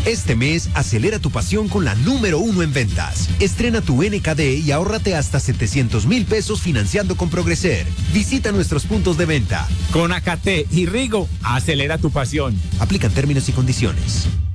Este mes, acelera tu pasión con la número 1 en ventas. Estrena tu NKD y ahórrate hasta 700,000 pesos financiando con Progreser. Visita nuestros puntos de venta. Con Acate y Rigo, acelera tu pasión. Aplican términos y condiciones.